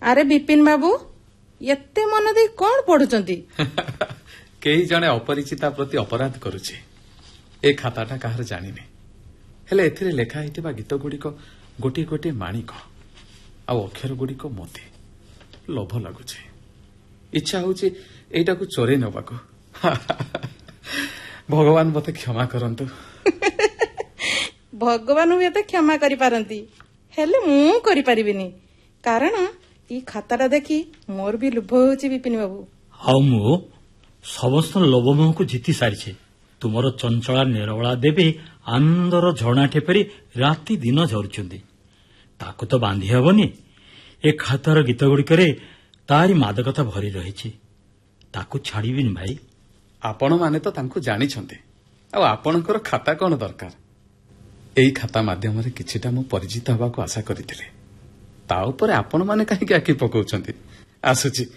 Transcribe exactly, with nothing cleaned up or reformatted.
ଆରେ ବିପିନ ବାବୁ, ଏତେ ମନ ଦେଇ କଣ ପଢୁଛନ୍ତି? କେହି ଜଣେ ଅପରିଚିତା ପ୍ରତି ଅପରାଧ କରୁଛି। ଏ ଖାତାଟା କାହାର ଜାଣିନି, ହେଲେ ଏଥିରେ ଲେଖା ହେଇଥିବା ଗୀତ ଗୁଡ଼ିକ ଗୋଟିଏ ଗୋଟିଏ ମାଣିକ, ଆଉ ଅକ୍ଷର ଗୁଡ଼ିକ ମୋତି। ଲୋଭ ଲାଗୁଛି, ଇଚ୍ଛା ହଉଛି ଏଇଟାକୁ ଚୋରେଇ ନେବାକୁ। ଭଗବାନ ମତେ କ୍ଷମା କରନ୍ତୁ। ଭଗବାନ ହୁଏତ କ୍ଷମା କରିପାରନ୍ତି, ହେଲେ ମୁଁ କରିପାରିବିନି, କାରଣ ଏଇ ଖାତାଟା ଦେଖି ମୋର ବି ଲୋଭ ହେଉଛି ବିପିନ ବାବୁ। ଆଉ ମୁଁ ସମସ୍ତ ଲୋଭମୋହକୁ ଜିତି ସାରିଛି। ତୁମର ଚଞ୍ଚଳା ନିରବଳା ଦେବୀ ଆନନ୍ଦର ଝରଣା ଟେପରି ରାତି ଦିନ ଝରୁଛନ୍ତି। ତାକୁ ତ ବାନ୍ଧି ହେବନି। ଏ ଖାତାର ଗୀତ ଗୁଡ଼ିକରେ ତାରି ମାଦକତା ଭରି ରହିଛି, ତାକୁ ଛାଡ଼ିବିନି ଭାଇ। ଆପଣମାନେ ତ ତାଙ୍କୁ ଜାଣିଛନ୍ତି, ଆଉ ଆପଣଙ୍କର ଖାତା କଣ ଦରକାର? ଏଇ ଖାତା ମାଧ୍ୟମରେ କିଛିଟା ମୁଁ ପରିଚିତ ହେବାକୁ ଆଶା କରିଥିଲି, ତା ଉପରେ ଆପଣମାନେ କାହିଁକି ଆଖି ପକାଉଛନ୍ତି? ଆସୁଛି।